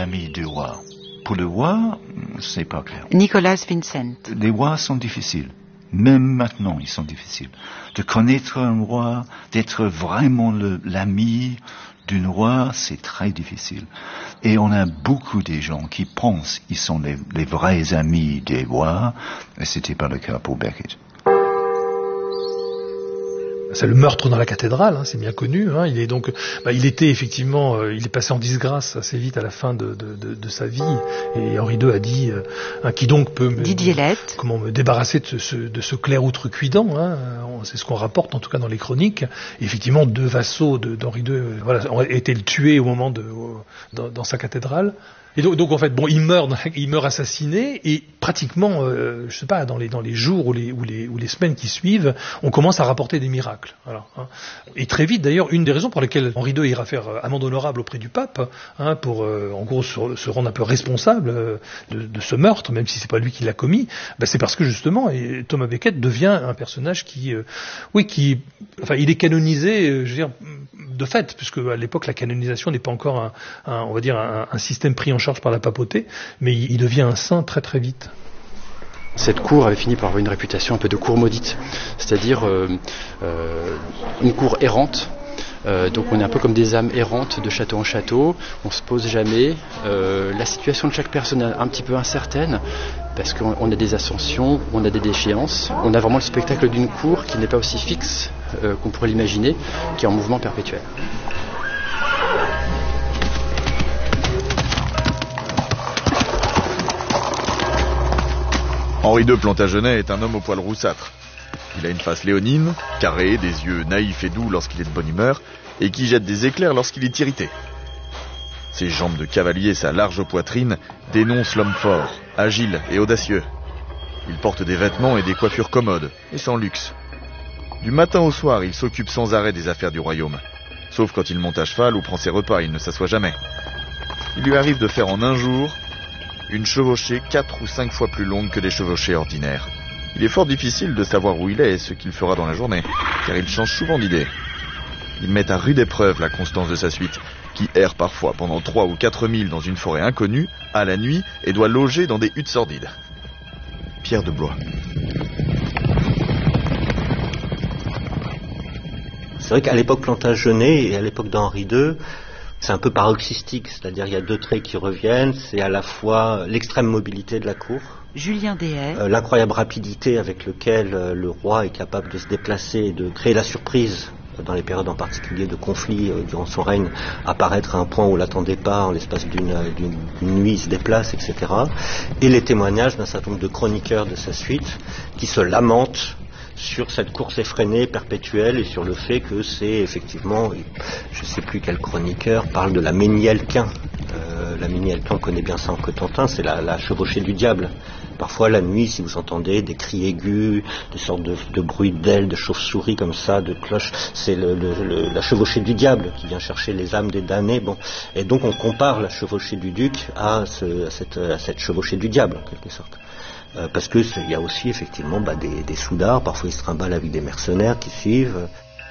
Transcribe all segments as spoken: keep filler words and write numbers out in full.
l'ami du roi. Pour le roi, c'est pas clair. Nicolas Vincent. Les rois sont difficiles. Même maintenant, ils sont difficiles. De connaître un roi, d'être vraiment le, l'ami d'un roi, c'est très difficile. Et on a beaucoup de gens qui pensent qu'ils sont les, les vrais amis des rois, et c'était pas le cas pour Beckett. C'est le meurtre dans la cathédrale, hein, c'est bien connu. Hein. Il est donc, bah, il était effectivement, euh, il est passé en disgrâce assez vite à la fin de, de, de, de sa vie. Et Henri deux a dit, euh, hein, qui donc peut me, Didier Lett. comment me débarrasser de ce, de ce clerc outrecuidant. Hein. C'est ce qu'on rapporte en tout cas dans les chroniques. Et effectivement, deux vassaux de, d'Henri deux, euh, voilà, ont été tués au moment de, euh, dans, dans sa cathédrale. Et donc, donc en fait, bon, il meurt, il meurt assassiné, et pratiquement, euh, je sais pas, dans les dans les jours ou les ou les ou les semaines qui suivent, on commence à rapporter des miracles. Voilà, hein. Et très vite, d'ailleurs, une des raisons pour lesquelles Henri deux ira faire amende honorable auprès du pape, hein, pour euh, en gros se, se rendre un peu responsable euh, de, de ce meurtre, même si c'est pas lui qui l'a commis, ben c'est parce que justement, et Thomas Becket devient un personnage qui, euh, oui, qui, enfin, il est canonisé, euh, je veux dire, de fait, puisque à l'époque la canonisation n'est pas encore un, un on va dire un, un système pris en charge par la papauté, mais il, il devient un saint très très vite. Cette cour avait fini par avoir une réputation un peu de cour maudite, c'est-à-dire euh, euh, une cour errante. Euh, donc on est un peu comme des âmes errantes de château en château, on se pose jamais. Euh, la situation de chaque personne est un petit peu incertaine, parce qu'on on a des ascensions, on a des déchéances. On a vraiment le spectacle d'une cour qui n'est pas aussi fixe euh, qu'on pourrait l'imaginer, qui est en mouvement perpétuel. Henri deux Plantagenet est un homme au poil roussâtre. Il a une face léonine, carrée, des yeux naïfs et doux lorsqu'il est de bonne humeur, et qui jette des éclairs lorsqu'il est irrité. Ses jambes de cavalier et sa large poitrine dénoncent l'homme fort, agile et audacieux. Il porte des vêtements et des coiffures commodes, et sans luxe. Du matin au soir, il s'occupe sans arrêt des affaires du royaume. Sauf quand il monte à cheval ou prend ses repas, il ne s'assoit jamais. Il lui arrive de faire en un jour une chevauchée quatre ou cinq fois plus longue que des chevauchées ordinaires. Il est fort difficile de savoir où il est et ce qu'il fera dans la journée, car il change souvent d'idée. Il met à rude épreuve la constance de sa suite, qui erre parfois pendant trois ou quatre milles dans une forêt inconnue, à la nuit, et doit loger dans des huttes sordides. Pierre de Blois. C'est vrai qu'à l'époque Plantagenet et à l'époque d'Henri deux, c'est un peu paroxystique, c'est-à-dire il y a deux traits qui reviennent, c'est à la fois l'extrême mobilité de la cour, Julien Dehaye, euh, l'incroyable rapidité avec laquelle euh, le roi est capable de se déplacer et de créer la surprise euh, dans les périodes en particulier de conflit euh, durant son règne, apparaître à un point où on l'attendait pas, en l'espace d'une, euh, d'une, d'une nuit il se déplace, et cetera. Et les témoignages d'un certain nombre de chroniqueurs de sa suite qui se lamentent sur cette course effrénée, perpétuelle, et sur le fait que c'est effectivement, je ne sais plus quel chroniqueur parle de la Ménielquin. Euh, la Ménielquin, on connaît bien ça en Cotentin, c'est la, la chevauchée du diable. Parfois la nuit, si vous entendez des cris aigus, des sortes de, de bruits d'ailes, de chauves-souris comme ça, de cloches, c'est le, le, le, la chevauchée du diable qui vient chercher les âmes des damnés. Bon, et donc on compare la chevauchée du duc à, ce, à, cette, à cette chevauchée du diable en quelque sorte. Euh, parce que il y a aussi effectivement bah, des, des soudards, parfois ils se trimballent avec des mercenaires qui suivent.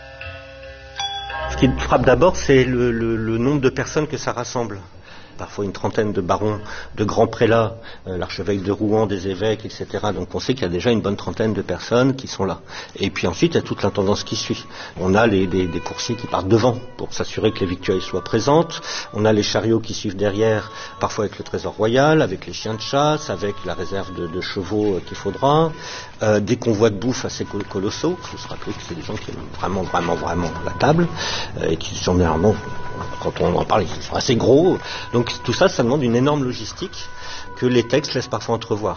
Ce qui frappe d'abord, c'est le, le, le nombre de personnes que ça rassemble. Parfois une trentaine de barons, de grands prélats, euh, l'archevêque de Rouen, des évêques, et cetera. Donc on sait qu'il y a déjà une bonne trentaine de personnes qui sont là. Et puis ensuite, il y a toute l'intendance qui suit. On a les, les, des coursiers qui partent devant pour s'assurer que les victuailles soient présentes. On a les chariots qui suivent derrière, parfois avec le trésor royal, avec les chiens de chasse, avec la réserve de, de chevaux euh, qu'il faudra. Euh, des convois de bouffe assez colossaux. Il faut se rappeler que c'est des gens qui aiment vraiment, vraiment, vraiment la table, euh, et qui sont généralement, quand on en parle, ils sont assez gros. Donc tout ça, ça demande une énorme logistique que les textes laissent parfois entrevoir.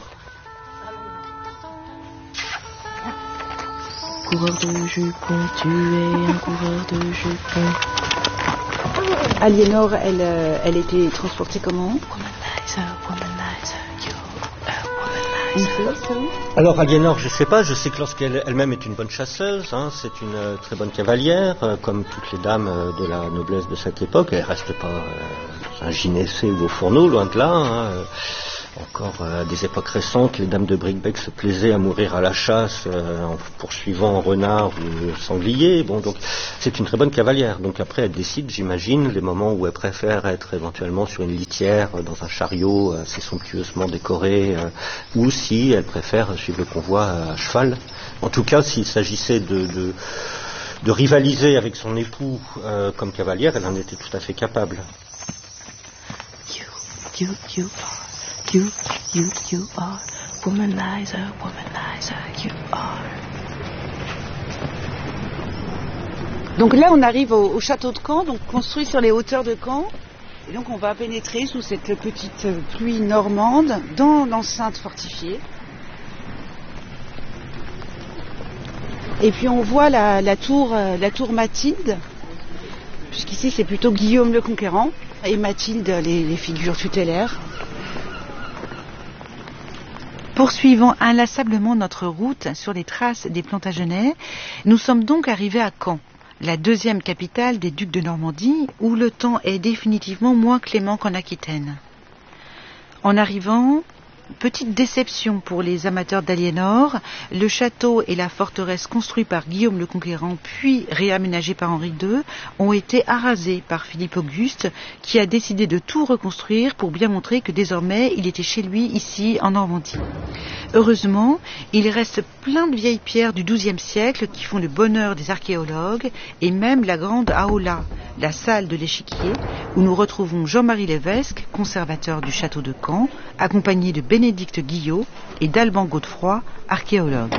Coureur de jupons, tu es un coureur de jupons. Aliénor, elle, euh, elle était transportée comment? Womanizer, womanizer, you, uh, womanizer. Alors Aliénor, je sais pas, je sais que lorsqu'elle elle-même est une bonne chasseuse, hein, c'est une euh, très bonne cavalière, euh, comme toutes les dames euh, de la noblesse de cette époque. Elle reste pas euh, un gynécée ou au fourneau, loin de là. Hein, Encore euh, à des époques récentes, les dames de Bricbec se plaisaient à mourir à la chasse euh, en poursuivant renard ou sanglier. Bon, donc c'est une très bonne cavalière. Donc après, elle décide, j'imagine, les moments où elle préfère être éventuellement sur une litière, euh, dans un chariot assez somptueusement décoré, euh, ou si elle préfère suivre le convoi à cheval. En tout cas, s'il s'agissait de, de, de rivaliser avec son époux euh, comme cavalière, elle en était tout à fait capable. You, you are. You, you, you are womanizer, womanizer, you are. Donc là, on arrive au, au château de Caen, donc construit sur les hauteurs de Caen. Et donc on va pénétrer sous cette petite pluie normande dans l'enceinte fortifiée. Et puis on voit la, la tour, la tour Mathilde, puisqu'ici c'est plutôt Guillaume le Conquérant et Mathilde, les, les figures tutélaires. Poursuivant inlassablement notre route sur les traces des Plantagenets, nous sommes donc arrivés à Caen, la deuxième capitale des ducs de Normandie, où le temps est définitivement moins clément qu'en Aquitaine. En arrivant, petite déception pour les amateurs d'Aliénor, le château et la forteresse construits par Guillaume le Conquérant puis réaménagés par Henri deux ont été arasés par Philippe Auguste qui a décidé de tout reconstruire pour bien montrer que désormais il était chez lui ici en Normandie. Heureusement, il reste plein de vieilles pierres du douzième siècle qui font le bonheur des archéologues et même la grande aula, la salle de l'échiquier, où nous retrouvons Jean-Marie Lévesque, conservateur du château de Caen, accompagné de Bénédicte Guillot et d'Alban Godefroy, archéologue.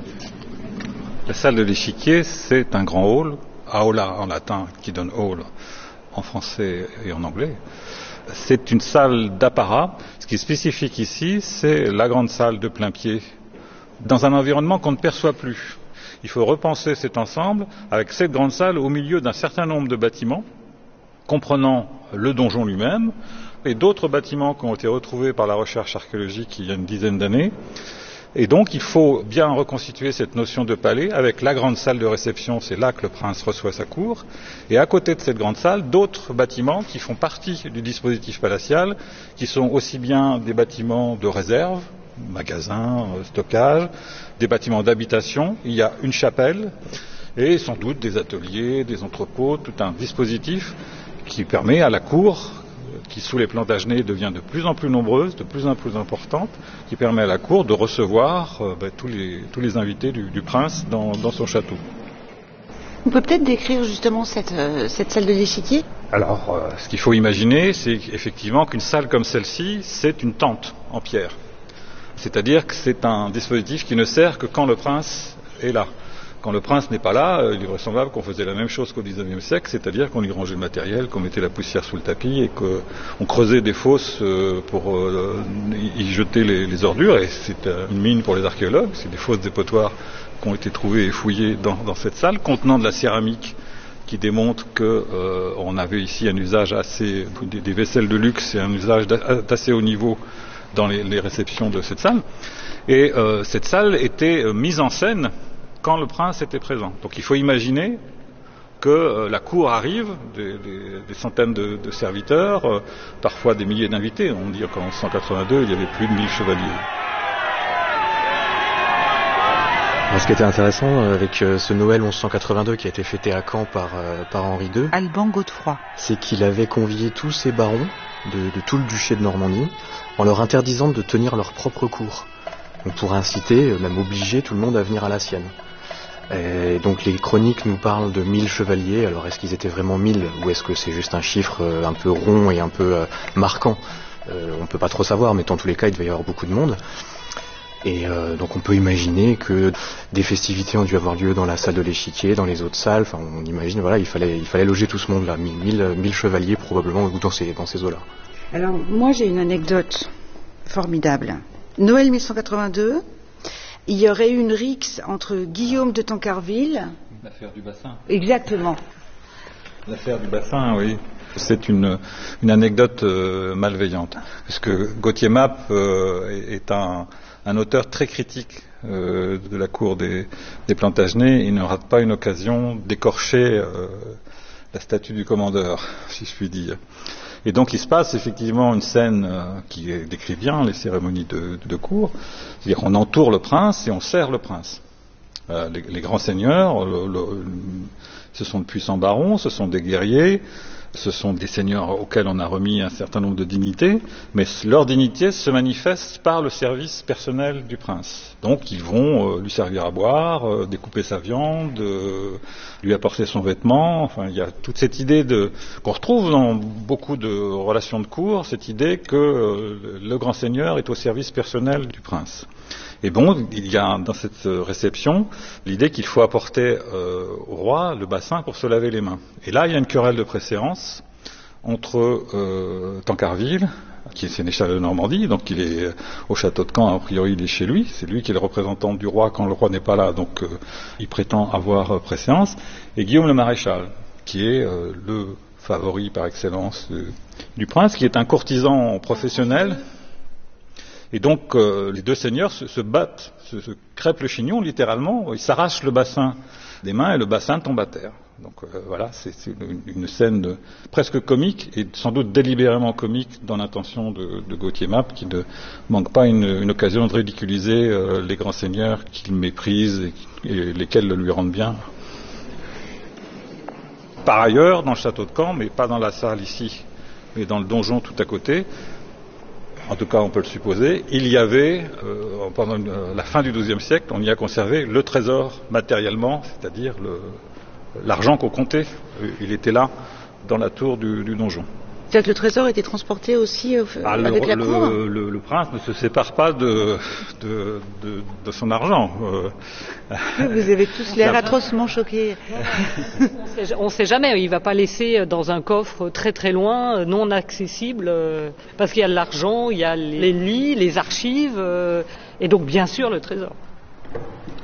La salle de l'échiquier, c'est un grand hall, aula en latin, qui donne hall en français et en anglais. C'est une salle d'apparat. Ce qui est spécifique ici, c'est la grande salle de plein pied, dans un environnement qu'on ne perçoit plus. Il faut repenser cet ensemble avec cette grande salle au milieu d'un certain nombre de bâtiments, comprenant le donjon lui-même, et d'autres bâtiments qui ont été retrouvés par la recherche archéologique il y a une dizaine d'années. Et donc il faut bien reconstituer cette notion de palais avec la grande salle de réception, c'est là que le prince reçoit sa cour, et à côté de cette grande salle, d'autres bâtiments qui font partie du dispositif palatial, qui sont aussi bien des bâtiments de réserve, magasins, stockage, des bâtiments d'habitation, il y a une chapelle, et sans doute des ateliers, des entrepôts, tout un dispositif qui permet à la cour, qui sous les Plantagenets devient de plus en plus nombreuse, de plus en plus importante, qui permet à la cour de recevoir euh, ben, tous, les, tous les invités du, du prince dans, dans son château. On peut peut-être décrire justement cette, euh, cette salle de l'échiquier ? Alors, euh, ce qu'il faut imaginer, c'est effectivement qu'une salle comme celle-ci, c'est une tente en pierre. C'est-à-dire que c'est un dispositif qui ne sert que quand le prince est là. Quand le prince n'est pas là, il est vraisemblable qu'on faisait la même chose qu'au dix-neuvième siècle, c'est-à-dire qu'on y rangeait le matériel, qu'on mettait la poussière sous le tapis et qu'on creusait des fosses pour y jeter les, les ordures. Et c'est une mine pour les archéologues, c'est des fosses dépotoirs qui ont été trouvées et fouillées dans, dans cette salle, contenant de la céramique qui démontre qu'on euh, avait ici un usage assez, des, des vaisselles de luxe et un usage d'assez haut niveau dans les, les réceptions de cette salle. Et euh, cette salle était euh, mise en scène quand le prince était présent. Donc il faut imaginer que euh, la cour arrive, des, des, des centaines de, de serviteurs, euh, parfois des milliers d'invités. On dit qu'en cent quatre-vingt-deux, il y avait plus de mille chevaliers. Alors, ce qui était intéressant avec euh, ce Noël mille cent quatre-vingt-deux qui a été fêté à Caen par, euh, par Henri deux, Alban Godefroy, c'est qu'il avait convié tous ses barons de, de tout le duché de Normandie en leur interdisant de tenir leur propre cour. On pourrait inciter, même obliger tout le monde à venir à la sienne. Et donc les chroniques nous parlent de mille chevaliers. Alors est-ce qu'ils étaient vraiment mille ou est-ce que c'est juste un chiffre un peu rond et un peu euh, marquant euh, On ne peut pas trop savoir, mais dans tous les cas il devait y avoir beaucoup de monde. Et euh, donc on peut imaginer que des festivités ont dû avoir lieu dans la salle de l'échiquier, dans les autres salles. Enfin on imagine, voilà, il fallait, il fallait loger tout ce monde-là, mille, mille, mille chevaliers probablement ou dans ces, dans ces eaux-là. Alors moi j'ai une anecdote formidable. Noël mille cent quatre-vingt-deux, il y aurait eu une rixe entre Guillaume de Tancarville... L'affaire du bassin. Exactement. L'affaire du bassin, oui. C'est une, une anecdote euh, malveillante. Parce que Gauthier Mappe euh, est un, un auteur très critique euh, de la cour des, des Plantagenets. Il ne rate pas une occasion d'écorcher euh, la statue du commandeur, si je puis dire. Et donc il se passe effectivement une scène euh, qui décrit bien les cérémonies de, de cour, c'est-à-dire on entoure le prince et on sert le prince. Euh, les, les grands seigneurs, le, le, ce sont de puissants barons, ce sont des guerriers, ce sont des seigneurs auxquels on a remis un certain nombre de dignités, mais leur dignité se manifeste par le service personnel du prince. Donc ils vont euh, lui servir à boire, euh, découper sa viande, euh, lui apporter son vêtement. Enfin, il y a toute cette idée de, qu'on retrouve dans beaucoup de relations de cour, cette idée que euh, le grand seigneur est au service personnel du prince. Et bon, il y a dans cette réception l'idée qu'il faut apporter euh, au roi le bassin pour se laver les mains. Et là, il y a une querelle de préséance entre euh, Tancarville, qui est sénéchal de Normandie, donc il est au château de Caen, a priori il est chez lui, c'est lui qui est le représentant du roi quand le roi n'est pas là, donc euh, il prétend avoir préséance, et Guillaume le Maréchal, qui est euh, le favori par excellence euh, du prince, qui est un courtisan professionnel. Et donc euh, les deux seigneurs se, se battent, se, se crêpent le chignon littéralement, ils s'arrachent le bassin des mains et le bassin tombe à terre. Donc euh, voilà, c'est, c'est une, une scène de, presque comique et sans doute délibérément comique dans l'intention de, de Gauthier Map, qui ne manque pas une, une occasion de ridiculiser euh, les grands seigneurs qu'il méprise et, et lesquels le lui rendent bien. Par ailleurs, dans le château de Caen, mais pas dans la salle ici, mais dans le donjon tout à côté, en tout cas on peut le supposer, il y avait, euh, pendant euh, la fin du douzième siècle, on y a conservé le trésor matériellement, c'est-à-dire le, l'argent qu'on comptait. Il était là, dans la tour du, du donjon. C'est-à-dire que le trésor était transporté aussi euh, ah, avec le, la le, cour le, le prince ne se sépare pas de, de, de, de son argent. Euh, Vous avez tous l'air atrocement choqués. On ne sait jamais, il ne va pas laisser dans un coffre très très loin, non accessible, parce qu'il y a l'argent, il y a les lits, les archives, et donc bien sûr le trésor.